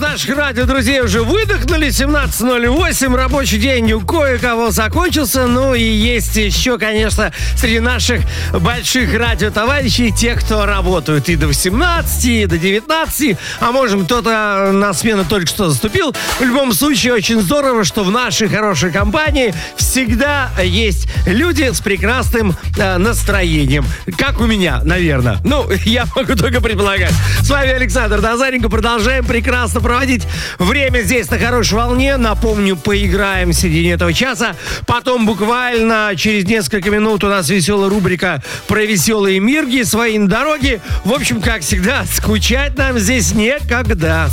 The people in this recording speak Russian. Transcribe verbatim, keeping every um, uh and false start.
наших радиодрузей уже выдохнули. семнадцать ноль восемь. Рабочий день у кое-кого закончился. Ну и есть еще, конечно, среди наших больших радиотоварищей те, кто работают и до восемнадцати, и до девятнадцати. А может, кто-то на смену только что заступил. В любом случае, очень здорово, что в нашей хорошей компании всегда есть люди с прекрасным э, настроением. Как у меня, наверное. Ну, я могу только предполагать. С вами Александр Назаренко. Продолжаем прекрасно проводить время здесь на хорошей волне. Напомню, поиграем в середине этого часа. Потом буквально через несколько минут у нас веселая рубрика про веселые мирги, свои на дороге. В общем, как всегда, скучать нам здесь некогда.